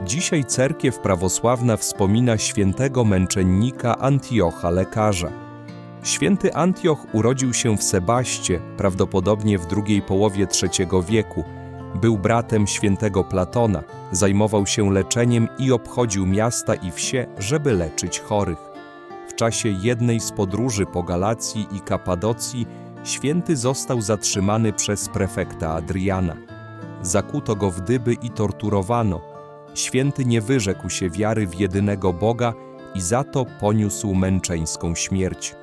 Dzisiaj cerkiew prawosławna wspomina świętego męczennika Antiocha Lekarza. Święty Antioch urodził się w Sebaście, prawdopodobnie w drugiej połowie III wieku. Był bratem świętego Platona, zajmował się leczeniem i obchodził miasta i wsie, żeby leczyć chorych. W czasie jednej z podróży po Galacji i Kapadocji święty został zatrzymany przez prefekta Adriana. Zakuto go w dyby i torturowano. Święty nie wyrzekł się wiary w jedynego Boga i za to poniósł męczeńską śmierć.